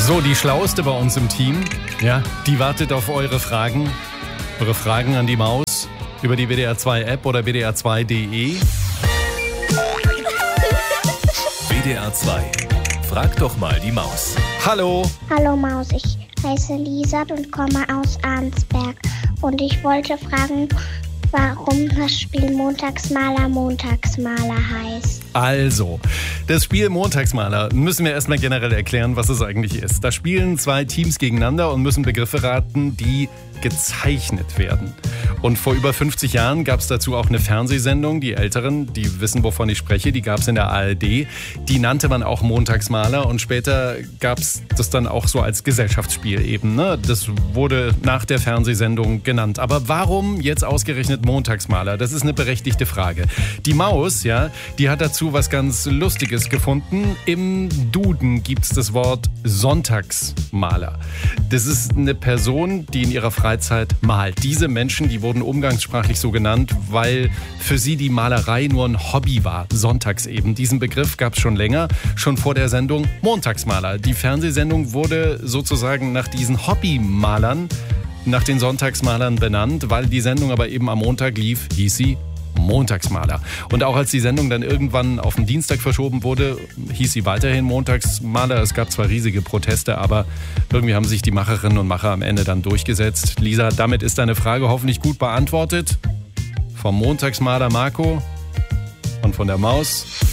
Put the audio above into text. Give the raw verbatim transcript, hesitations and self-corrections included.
So, die Schlauste bei uns im Team, ja, die wartet auf eure Fragen. Eure Fragen an die Maus über die W D R zwei App oder W D R zwei punkt de. W D R zwei. Frag doch mal die Maus. Hallo. Hallo Maus, ich heiße Lisa und komme aus Arnsberg. Und ich wollte fragen, warum das Spiel Montagsmaler Montagsmaler heißt. Also, das Spiel Montagsmaler müssen wir erstmal generell erklären, was es eigentlich ist. Da spielen zwei Teams gegeneinander und müssen Begriffe raten, die gezeichnet werden. Und vor über fünfzig Jahren gab es dazu auch eine Fernsehsendung. Die Älteren, die wissen, wovon ich spreche, die gab es in der A R D. Die nannte man auch Montagsmaler und später gab es das dann auch so als Gesellschaftsspiel eben. Ne? Das wurde nach der Fernsehsendung genannt. Aber warum jetzt ausgerechnet Montagsmaler? Das ist eine berechtigte Frage. Die Maus, ja, die hat dazu was ganz Lustiges gefunden. Im Duden gibt es das Wort Sonntagsmaler. Das ist eine Person, die in ihrer Freizeit malt. Diese Menschen, die wurden umgangssprachlich so genannt, weil für sie die Malerei nur ein Hobby war. Sonntags eben. Diesen Begriff gab es schon länger, schon vor der Sendung Montagsmaler. Die Fernsehsendung wurde sozusagen nach diesen Hobbymalern, nach den Sonntagsmalern benannt, weil die Sendung aber eben am Montag lief, hieß sie Montagsmaler. Und auch als die Sendung dann irgendwann auf den Dienstag verschoben wurde, hieß sie weiterhin Montagsmaler. Es gab zwar riesige Proteste, aber irgendwie haben sich die Macherinnen und Macher am Ende dann durchgesetzt. Lisa, damit ist deine Frage hoffentlich gut beantwortet. Vom Montagsmaler Marco und von der Maus